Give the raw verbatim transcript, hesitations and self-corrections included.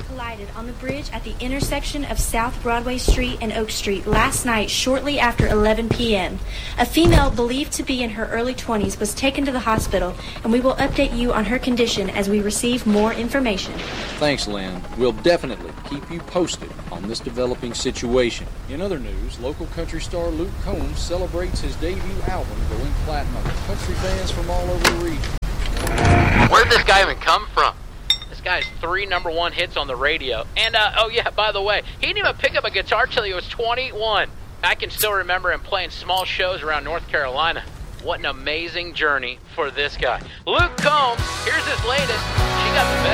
collided on the bridge at the intersection of South Broadway Street and Oak Street last night shortly after eleven p.m. A female believed to be in her early twenties was taken to the hospital, and we will update you on her condition as we receive more information. Thanks, Lynn. We'll definitely keep you posted on this developing situation. In other news, local country star Luke Combs celebrates his debut album going platinum with country fans from all over the region. Where'd this guy even come from? This guy's three number one hits on the radio. And, uh, oh yeah, by the way, he didn't even pick up a guitar till he was twenty-one. I can still remember him playing small shows around North Carolina. What an amazing journey for this guy. Luke Combs, here's his latest. She got the best.